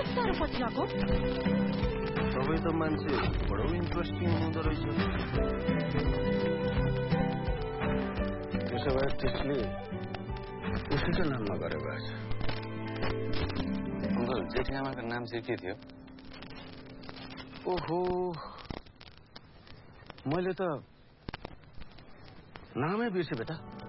साह्रो पछिरहेको? तपाईँ त मान्छे बडो इन्ट्रेस्टिङ हुँदो रहेछ। त्यसो भए त्यसले उसैको नाममा गरेको रहेछ। अङ्कल जेठीआमाको नाम चाहिँ के थियो? ओहो, मैले त नामै बिर्सेँ बेटा।